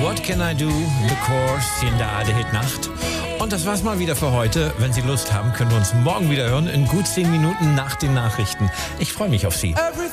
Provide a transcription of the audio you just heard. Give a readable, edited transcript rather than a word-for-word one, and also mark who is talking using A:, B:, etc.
A: What Can I Do? The Course in der ARD-Hit-Nacht. Und das war's mal wieder für heute. Wenn Sie Lust haben, können wir uns morgen wieder hören, in gut 10 Minuten nach den Nachrichten. Ich freue mich auf Sie.